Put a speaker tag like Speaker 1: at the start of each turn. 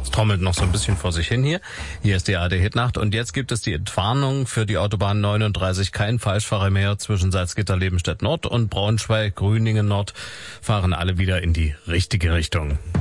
Speaker 1: Es trommelt noch so ein bisschen vor sich hin hier. Hier ist die ARD Hitnacht und jetzt gibt es die Entwarnung für die Autobahn 39. Kein Falschfahrer mehr zwischen Salzgitter-Lebenstedt Nord und Braunschweig-Grüningen Nord. Fahren alle wieder in die richtige Richtung.